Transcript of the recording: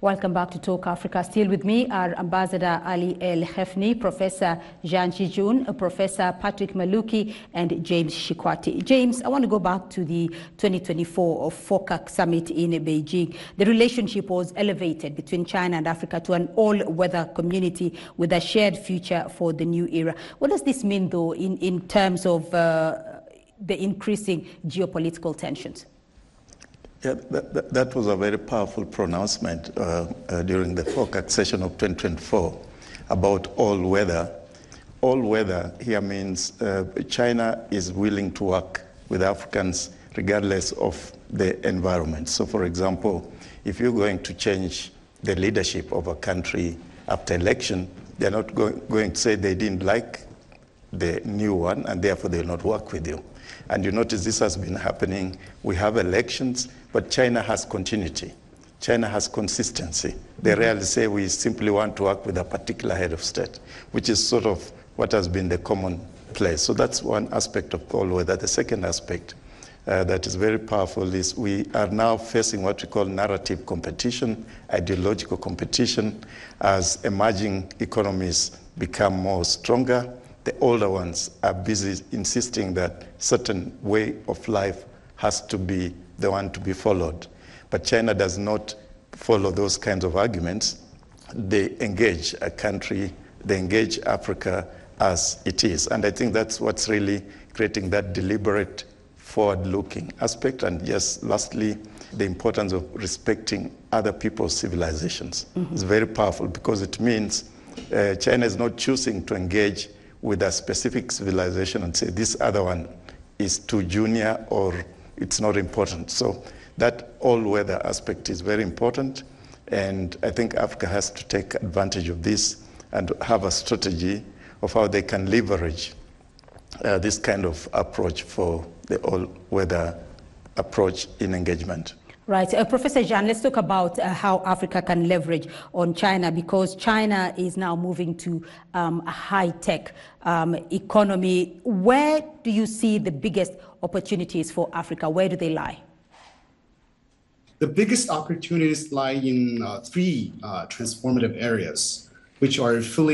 Welcome back to Talk Africa. Still with me are Ambassador Ali El Hefni, Professor Jean Chijun, Professor Patrick Maluki, and James Shikwati. James, I want to go back to the 2024 FOCAC summit in Beijing. The relationship was elevated between China and Africa to an all-weather community with a shared future for the new era. What does this mean, though, in terms of the increasing geopolitical tensions? Yeah, that was a very powerful pronouncement during the FOCAC session of 2024 about all weather. All weather here means China is willing to work with Africans regardless of the environment. So, for example, if you're going to change the leadership of a country after election, they're not going to say they didn't like the new one and therefore they'll not work with you. And you notice this has been happening. We have elections, but China has continuity. China has consistency. They rarely say we simply want to work with a particular head of state, which is sort of what has been the common place. So that's one aspect of all weather. The second aspect that is very powerful is we are now facing what we call narrative competition, ideological competition, as emerging economies become more stronger. The older ones are busy insisting that certain way of life has to be the one to be followed. But China does not follow those kinds of arguments. They engage a country, they engage Africa as it is. And I think that's what's really creating that deliberate, forward-looking aspect. And just lastly, the importance of respecting other people's civilizations. It's very powerful because it means China is not choosing to engage with a specific civilization and say this other one is too junior or it's not important. So that all-weather aspect is very important, and I think Africa has to take advantage of this and have a strategy of how they can leverage this kind of approach for the all-weather approach in engagement. Right. Professor Jean, let's talk about how Africa can leverage on China, because China is now moving to a high-tech economy. Where do you see the biggest opportunities for Africa? Where do they lie? The biggest opportunities lie in three transformative areas, which are fully